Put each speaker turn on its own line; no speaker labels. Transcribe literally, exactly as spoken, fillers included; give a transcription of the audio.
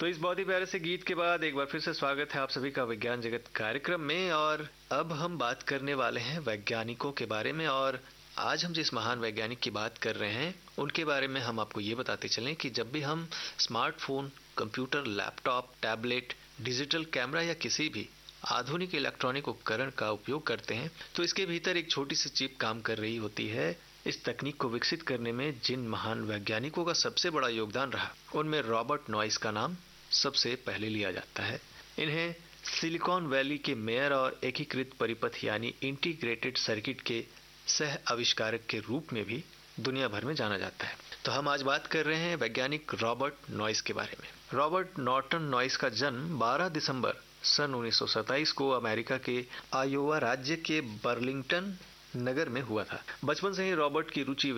तो इस बहुत ही प्यारे से गीत के बाद एक बार फिर से स्वागत है आप सभी का विज्ञान जगत कार्यक्रम में। और अब हम बात करने वाले हैं वैज्ञानिकों के बारे में। और आज हम जिस महान वैज्ञानिक की बात कर रहे हैं उनके बारे में हम आपको ये बताते चलें कि जब भी हम smartphone, computer, laptop, tablet, digital camera या किसी भी आधुनिक इलेक्ट्रॉनिक उपकरण का उपयोग करते हैं तो इसके भीतर एक छोटी सी चिप काम कर रही होती है। इस तकनीक को विकसित करने में जिन महान वैज्ञानिकों का सबसे बड़ा योगदान रहा उनमें रॉबर्ट नॉइस का नाम सबसे पहले लिया जाता है। इन्हें सिलिकॉन वैली के मेयर और एकीकृत परिपथ यानी इंटीग्रेटेड सर्किट के सह आविष्कारक के रूप में भी दुनिया भर में जाना जाता है। तो हम आज बात कर रहे हैं वैज्ञानिक रॉबर्ट नॉइस के बारे में। रॉबर्ट नॉर्टन नॉइस का जन्म बारह दिसंबर सन उन्नीस सौ सत्ताईस को अमेरिका के आयोवा राज्य के बर्लिंगटन नगर में हुआ था। बचपन से ही रॉबर्ट की रुचि